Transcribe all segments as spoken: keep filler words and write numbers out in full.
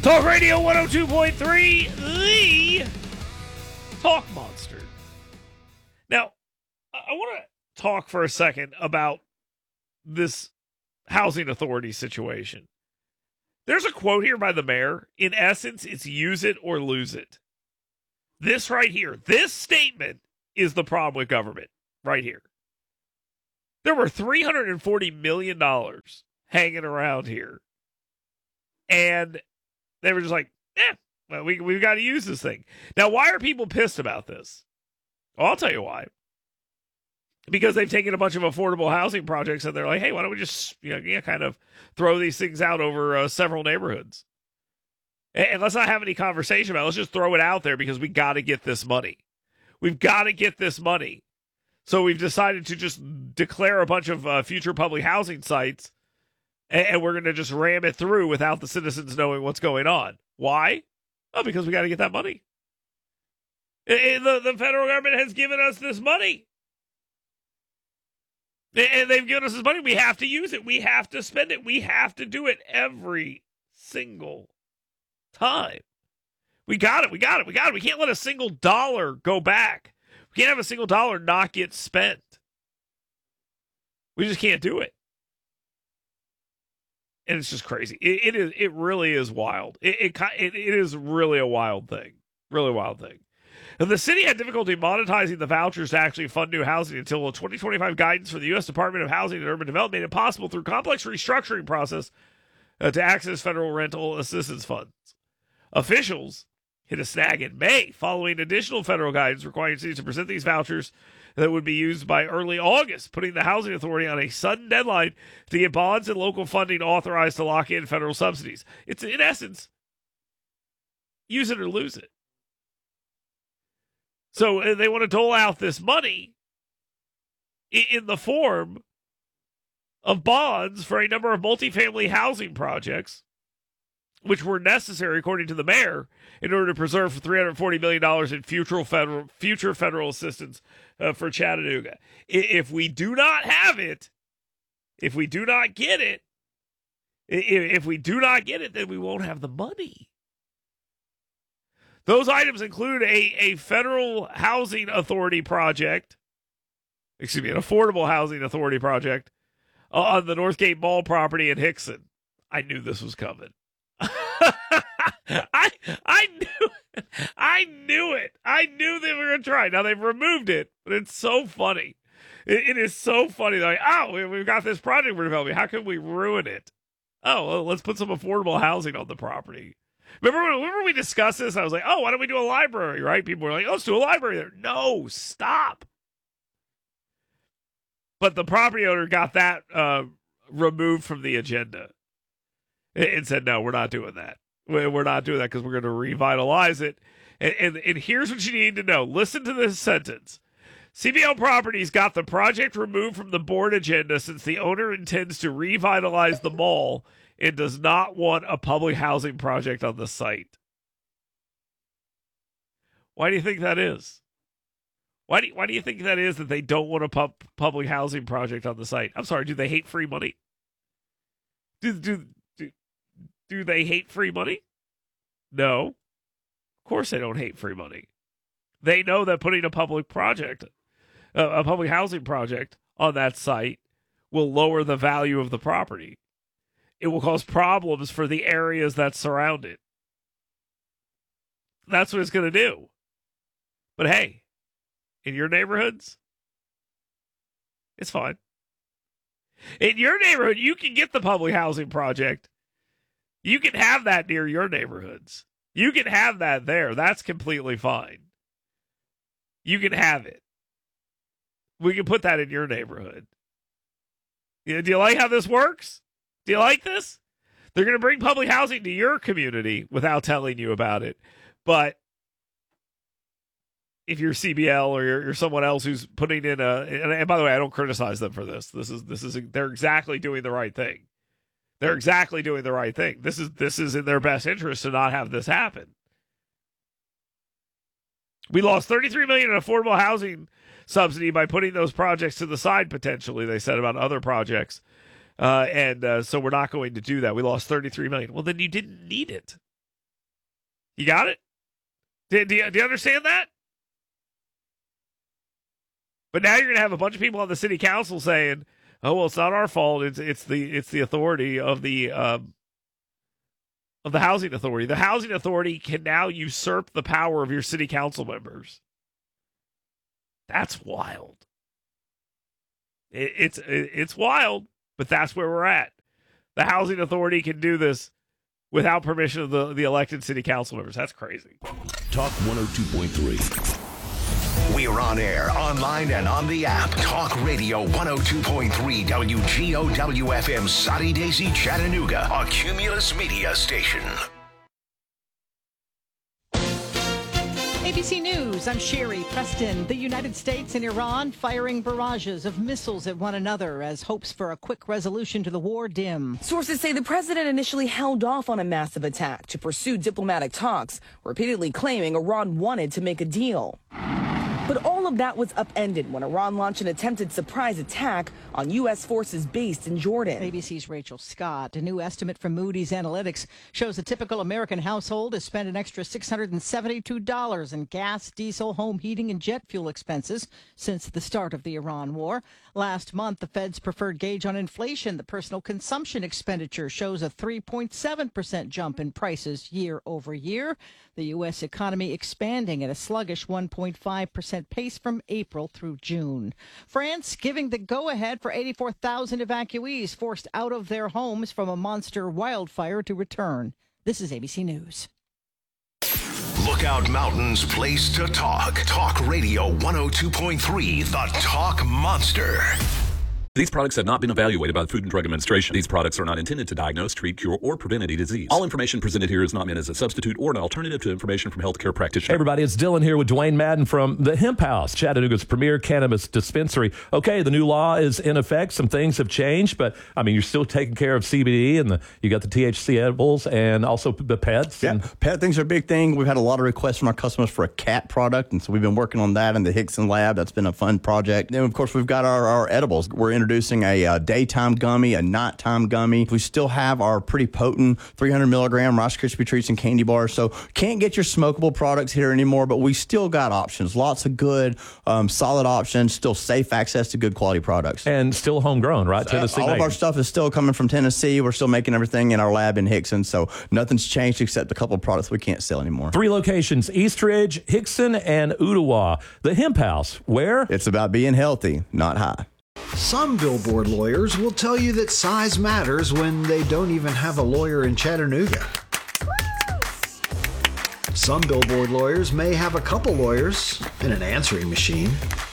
Talk Radio one oh two point three, the Talk Monster. Now, I want to talk for a second about this housing authority situation. There's a quote here by the mayor. In essence, it's use it or lose it. This right here, this statement is the problem with government right here. There were three hundred forty million dollars hanging around here. And they were just like, eh, well, we, we've got to use this thing. Now, why are people pissed about this? Well, I'll tell you why. Because they've taken a bunch of affordable housing projects and they're like, hey, why don't we just, you know, yeah, kind of throw these things out over uh, several neighborhoods? And, and let's not have any conversation about it. Let's just throw it out there because we got to get this money. We've got to get this money. So we've decided to just declare a bunch of uh, future public housing sites, and, and we're going to just ram it through without the citizens knowing what's going on. Why? Well, because we got to get that money. And the, the federal government has given us this money. And they've given us this money. We have to use it. We have to spend it. We have to do it every single time. We got it. We got it. We got it. We can't let a single dollar go back. We can't have a single dollar not get spent. We just can't do it. And it's just crazy. It, it is. It really is wild. It, it, it, it is really a wild thing. Really wild thing. And the city had difficulty monetizing the vouchers to actually fund new housing until a twenty twenty-five guidance for the U S Department of Housing and Urban Development made it possible through complex restructuring process uh, to access federal rental assistance funds. Officials hit a snag in May following additional federal guidance requiring cities to present these vouchers that would be used by early August, putting the Housing Authority on a sudden deadline to get bonds and local funding authorized to lock in federal subsidies. It's, in essence, use it or lose it. So uh, they want to dole out this money in, in the form of bonds for a number of multifamily housing projects, which were necessary, according to the mayor, in order to preserve three hundred forty million dollars in future federal, future federal assistance uh, for Chattanooga. If we do not have it, if we do not get it, if we do not get it, then we won't have the money. Those items include a, a federal housing authority project, excuse me, an affordable housing authority project on the Northgate Mall property in Hickson. I knew this was coming. I I knew it. I knew it. I knew they were going to try. Now they've removed it, but it's so funny. It, it is so funny. They're like, oh, we, we've got this project we're developing. How can we ruin it? Oh, well, let's put some affordable housing on the property. Remember, remember we discussed this? I was like, oh, why don't we do a library, right? People were like, oh, let's do a library there. No, stop. But the property owner got that uh, removed from the agenda and said, no, we're not doing that. We're not doing that because we're going to revitalize it. And, and, and here's what you need to know. Listen to this sentence. C B L Properties got the project removed from the board agenda since the owner intends to revitalize the mall and does not want a public housing project on the site. Why do you think that is? Why do you, why do you think that is that they don't want a pub, public housing project on the site? I'm sorry, do they hate free money? Do, do, do, do they hate free money? No. Of course they don't hate free money. They know that putting a public project, uh, a public housing project on that site will lower the value of the property. It will cause problems for the areas that surround it. That's what it's going to do. But hey, in your neighborhoods, it's fine. In your neighborhood, you can get the public housing project. You can have that near your neighborhoods. You can have that there. That's completely fine. You can have it. We can put that in your neighborhood. You know, do you like how this works? Do you like this? They're going to bring public housing to your community without telling you about it. But if you're C B L or you're, you're someone else who's putting in a, and, and by the way, I don't criticize them for this. This is, this is, they're exactly doing the right thing. They're exactly doing the right thing. This is, this is in their best interest to not have this happen. We lost thirty-three million dollars in affordable housing subsidy by putting those projects to the side, potentially, they said about other projects. Uh, and uh, so we're not going to do that. We lost thirty-three million dollars. Well, then you didn't need it. You got it? Do, do, you, do you understand that? But now you're going to have a bunch of people on the city council saying, "Oh well, it's not our fault. It's it's the it's the authority of the um, of the housing authority. The housing authority can now usurp the power of your city council members." That's wild. It, it's it, it's wild, but that's where we're at. The housing authority can do this without permission of the, the elected city council members. That's crazy. Talk one oh two point three. We're on air, online, and on the app. Talk Radio one oh two point three W G O W F M, Soddy Daisy, Chattanooga, a Cumulus Media station. A B C News, I'm Sherry Preston. The United States and Iran firing barrages of missiles at one another as hopes for a quick resolution to the war dim. Sources say the president initially held off on a massive attack to pursue diplomatic talks, repeatedly claiming Iran wanted to make a deal. But all of that was upended when Iran launched an attempted surprise attack on U S forces based in Jordan. A B C's Rachel Scott. A new estimate from Moody's Analytics shows a typical American household has spent an extra six hundred seventy-two dollars in gas, diesel, home heating, and jet fuel expenses since the start of the Iran war. Last month, the Fed's preferred gauge on inflation, the personal consumption expenditure, shows a three point seven percent jump in prices year over year. The U S economy expanding at a sluggish one point five percent pace from April through June. France giving the go-ahead for eighty-four thousand evacuees forced out of their homes from a monster wildfire to return. This is A B C News. Lookout Mountain's place to talk. Talk Radio one oh two point three, the Talk Monster. These products have not been evaluated by the Food and Drug Administration. These products are not intended to diagnose, treat, cure, or prevent any disease. All information presented here is not meant as a substitute or an alternative to information from healthcare practitioners. Hey everybody, it's Dylan here with Dwayne Madden from the Hemp House, Chattanooga's premier cannabis dispensary. Okay, the new law is in effect. Some things have changed, but I mean, you're still taking care of C B D, and the, you got the T H C edibles and also the pets. Yeah, and pet things are a big thing. We've had a lot of requests from our customers for a cat product, and so we've been working on that in the Hickson lab. That's been a fun project. Then, of course, we've got our, our edibles. We're introducing a uh, daytime gummy, a nighttime gummy. We still have our pretty potent three hundred milligram Rice Krispie treats and candy bars. So can't get your smokable products here anymore, but we still got options. Lots of good, um, solid options. Still safe access to good quality products. And still homegrown, right? So, Tennessee all made. of our stuff is still coming from Tennessee. We're still making everything in our lab in Hickson. So nothing's changed except a couple of products we can't sell anymore. Three locations: Eastridge, Hickson, and Ottawa. The Hemp House, where? It's about being healthy, not high. Some billboard lawyers will tell you that size matters when they don't even have a lawyer in Chattanooga. Some billboard lawyers may have a couple lawyers and an answering machine.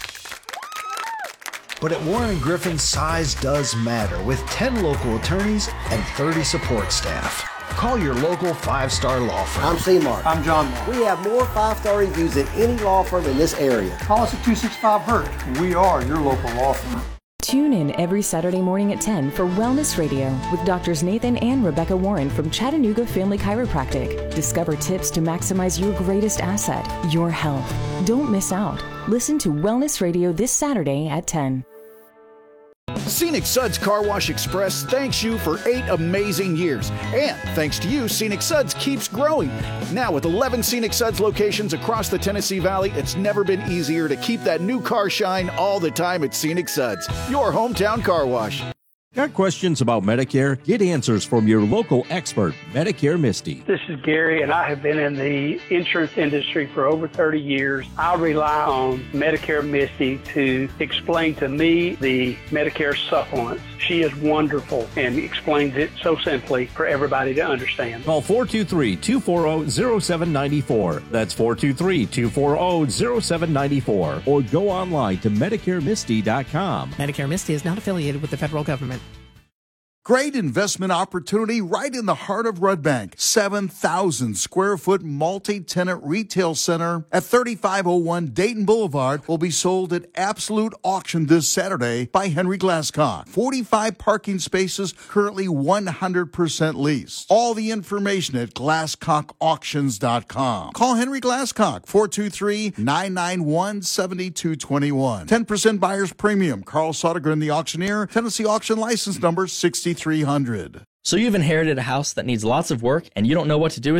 But at Warren Griffin, size does matter with ten local attorneys and thirty support staff. Call your local five-star law firm. I'm C-Mark. I'm John Mark. We have more five-star reviews than any law firm in this area. Call us at two six five hurt. We are your local law firm. Tune in every Saturday morning at ten for Wellness Radio with Doctors Nathan and Rebecca Warren from Chattanooga Family Chiropractic. Discover tips to maximize your greatest asset, your health. Don't miss out. Listen to Wellness Radio this Saturday at ten. Scenic Suds Car Wash Express thanks you for eight amazing years. And thanks to you, Scenic Suds keeps growing. Now with eleven Scenic Suds locations across the Tennessee Valley, it's never been easier to keep that new car shine all the time at Scenic Suds, your hometown car wash. Got questions about Medicare? Get answers from your local expert, Medicare Misty. This is Gary, and I have been in the insurance industry for over thirty years. I rely on Medicare Misty to explain to me the Medicare supplements. She is wonderful and explains it so simply for everybody to understand. Call four two three, two four zero, zero seven nine four. That's four two three, two four zero, zero seven nine four. Or go online to Medicare Misty dot com. Medicare Misty is not affiliated with the federal government. Great investment opportunity right in the heart of Red Bank. seven thousand square foot multi-tenant retail center at thirty-five oh one Dayton Boulevard will be sold at absolute auction this Saturday by Henry Glasscock. forty-five parking spaces, currently one hundred percent leased. All the information at glasscock auctions dot com. Call Henry Glasscock, four two three, nine nine one, seven two two one. ten percent buyer's premium. Carl Sodergren, the auctioneer. Tennessee auction license number sixty-three hundred. So you've inherited a house that needs lots of work and you don't know what to do with it?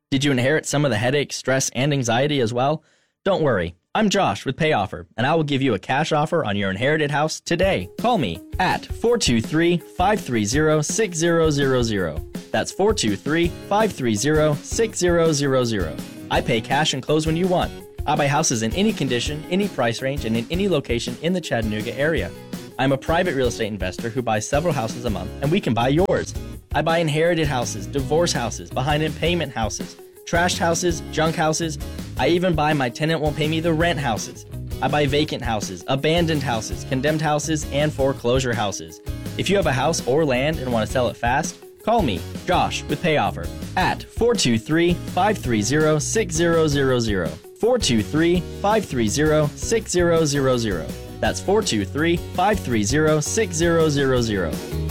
Did you inherit some of the headache, stress, and anxiety as well? Don't worry. I'm Josh with PayOffer, and I will give you a cash offer on your inherited house today. Call me at four two three, five three zero, six zero zero zero. That's four two three, five three zero, six zero zero zero. I pay cash and close when you want. I buy houses in any condition, any price range, and in any location in the Chattanooga area. I'm a private real estate investor who buys several houses a month, and we can buy yours. I buy inherited houses, divorce houses, behind in payment houses, trashed houses, junk houses. I even buy my tenant won't pay me the rent houses. I buy vacant houses, abandoned houses, condemned houses, and foreclosure houses. If you have a house or land and want to sell it fast, call me, Josh, with PayOffer at four two three, five three zero, six zero zero zero. four two three, five three zero, six zero zero zero. That's four two three, five three zero, six zero zero zero.